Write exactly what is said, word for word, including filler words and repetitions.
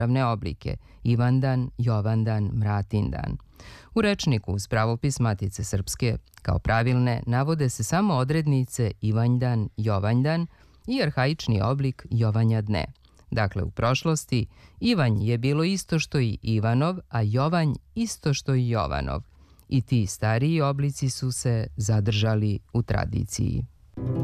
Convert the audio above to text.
pravne oblike Ivandan, Jovandan, Mratindan. U rečniku uz pravopis Matice srpske kao pravilne navode se samo odrednice Ivanjdan, Jovanjdan i arhaični oblik Jovanjadne. Dakle, u prošlosti Ivanj je bilo isto što i Ivanov, a Jovanj isto što i Jovanov. I ti stariji oblici su se zadržali u tradiciji.